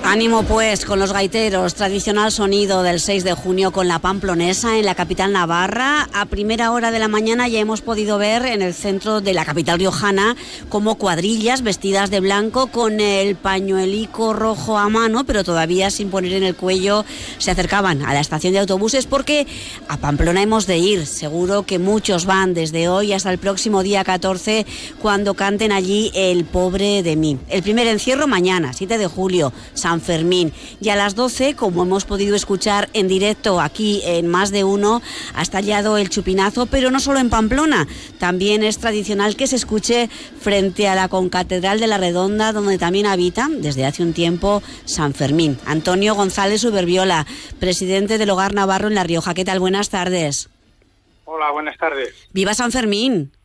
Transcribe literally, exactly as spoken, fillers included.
Ánimo pues con los gaiteros, tradicional sonido del seis de junio con la Pamplonesa en la capital navarra. A primera hora de la mañana ya hemos podido ver en el centro de la capital riojana como cuadrillas vestidas de blanco con el pañuelico rojo a mano, pero todavía sin poner en el cuello, se acercaban a la estación de autobuses porque a Pamplona hemos de ir. Seguro que muchos van desde hoy hasta el próximo día catorce cuando canten allí El pobre de mí. El primer encierro mañana, siete de julio, San Fermín, y a las doce, como hemos podido escuchar en directo aquí en Más de Uno, ha estallado el chupinazo, pero no solo en Pamplona, también es tradicional que se escuche frente a la concatedral de la Redonda, donde también habita desde hace un tiempo San Fermín. Antonio González Uberbiola, presidente del Hogar Navarro en La Rioja. ¿Qué tal? Buenas tardes. Hola, buenas tardes. ¡Viva San Fermín!